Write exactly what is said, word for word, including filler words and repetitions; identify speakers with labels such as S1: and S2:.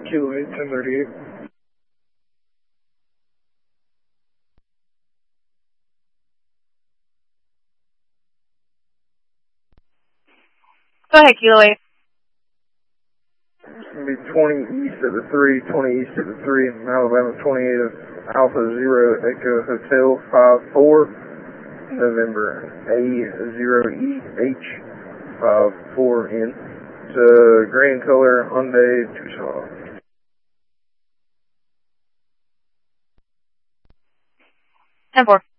S1: Kilo eight, ten thirty-eight.
S2: Go ahead, Kilo eight.
S1: It's going to be twenty east of the three, twenty east of the three, in Alabama twenty-eight of Alpha Zero Echo Hotel five four, November A zero E H five four N. It's a green color Hyundai Tucson.
S2: ten four.